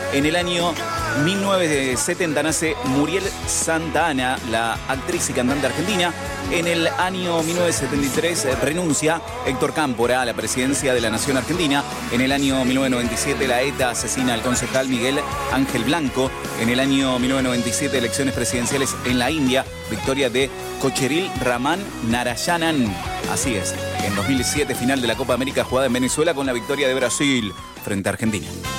En el año 1970 nace Muriel Santa Ana, la actriz y cantante argentina. En el año 1973 renuncia Héctor Cámpora a la presidencia de la Nación Argentina. En el año 1997 la ETA asesina al concejal Miguel Ángel Blanco. En el año 1997 elecciones presidenciales en la India, victoria de Kocheril Raman Narayanan. Así es, en 2007 final de la Copa América jugada en Venezuela con la victoria de Brasil frente a Argentina.